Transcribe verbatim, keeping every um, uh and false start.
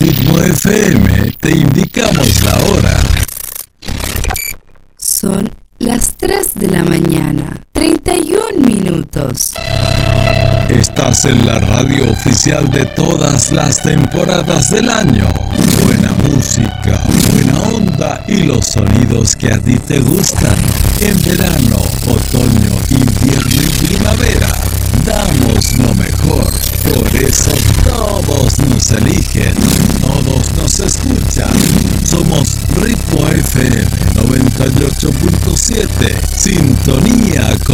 Ritmo F M te indicamos la hora. Son las tres de la mañana, treinta y un minutos. Estás en la radio oficial de todas las temporadas del año. Buena música, buena onda y los sonidos que a ti te gustan. En verano, otoño, invierno y primavera, damos lo mejor. Por eso todos nos eligen, todos nos escuchan. Somos Ritmo F M noventa y ocho punto siete, sintonía con